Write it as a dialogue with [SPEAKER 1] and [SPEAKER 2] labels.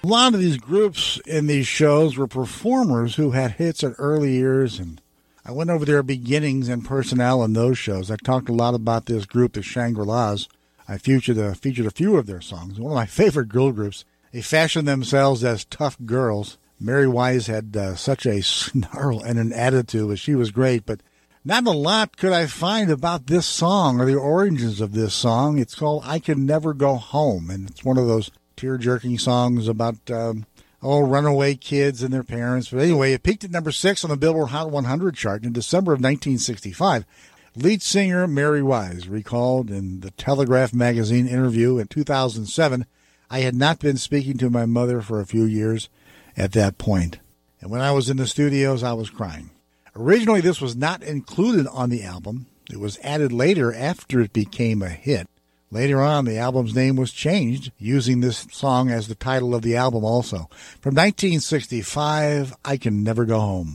[SPEAKER 1] A lot of these groups in these shows were performers who had hits at early years, and I went over their beginnings and personnel in those shows. I talked a lot about this group, the Shangri-Las. I featured a few of their songs. One of my favorite girl groups. They fashioned themselves as tough girls. Mary Wise had such a snarl and an attitude, but she was great. But not a lot could I find about this song or the origins of this song. It's called I Can Never Go Home, and it's one of those tear-jerking songs about runaway kids and their parents. But anyway, it peaked at number 6 on the Billboard Hot 100 chart in December of 1965. Lead singer Mary Wise recalled in the Telegraph magazine interview in 2007, I had not been speaking to my mother for a few years at that point. And when I was in the studios, I was crying. Originally, this was not included on the album. It was added later after it became a hit. Later on, the album's name was changed, using this song as the title of the album also. From 1965, I Can Never Go Home.